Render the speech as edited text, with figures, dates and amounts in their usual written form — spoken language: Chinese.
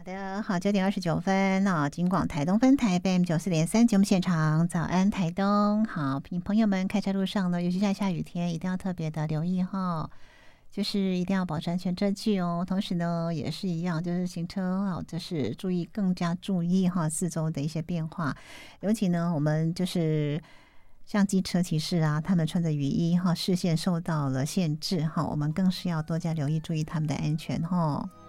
好的，好，9点29分啊，金广台东分台 FM94.3节目现场，早安台东，好，朋友们开车路上呢，尤其在下雨天，一定要特别的留意哈，就是一定要保持安全车距哦。同时呢，也是一样，就是行车啊，就是更加注意哈四周的一些变化，尤其呢，我们就是像机车骑士啊，他们穿着雨衣哈，视线受到了限制哈，我们更是要多加留意，注意他们的安全哈。